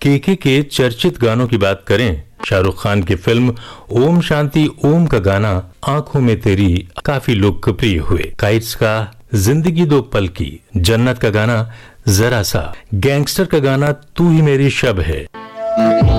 के चर्चित गानों की बात करें, शाहरुख खान की फिल्म ओम शांति ओम का गाना आंखों में तेरी काफी लोकप्रिय हुए। काइट्स का जिंदगी दो पल की, जन्नत का गाना जरा सा, गैंगस्टर का गाना तू ही मेरी शब है,